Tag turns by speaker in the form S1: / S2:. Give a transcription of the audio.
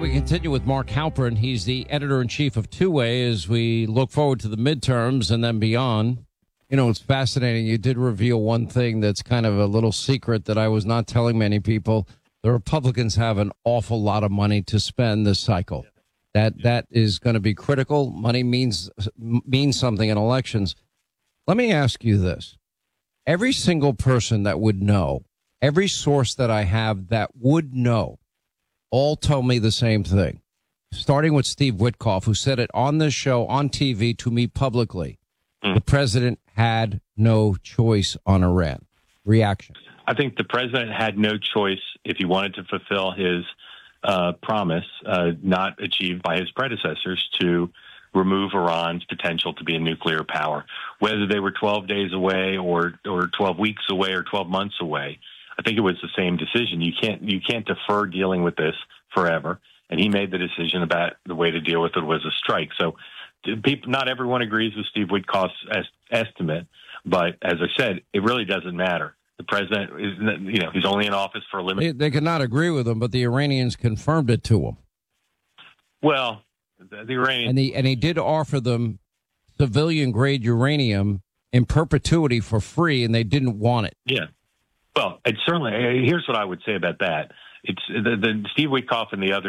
S1: we continue with Mark Halperin. He's the editor-in-chief of Two-Way as we look forward to the midterms and then beyond. You know, it's fascinating. You did reveal one thing that's kind of a little secret that I was not telling many people. The Republicans have an awful lot of money to spend this cycle. That is going to be critical. Money means something in elections. Let me ask you this. Every single person that would know, every source that I have that would know, all told me the same thing, starting with Steve Witkoff, who said it on this show, on TV, to me publicly. The president had no choice on Iran. Reaction.
S2: I think the president had no choice if he wanted to fulfill his promise, not achieved by his predecessors, to remove Iran's potential to be a nuclear power. Whether they were 12 days away or 12 weeks away or 12 months away, I think it was the same decision. You can't defer dealing with this forever. And he made the decision about the way to deal with it was a strike. So not everyone agrees with Steve Witkoff's estimate, but as I said, it really doesn't matter. The president is, he's only in office for a limited.
S1: They could not agree with him, but the Iranians confirmed it to him.
S2: Well, the Iranians,
S1: and he did offer them civilian grade uranium in perpetuity for free, and they didn't want it.
S2: Yeah. Well, it's certainly. Here's what I would say about that. It's the Steve Witkoff and the other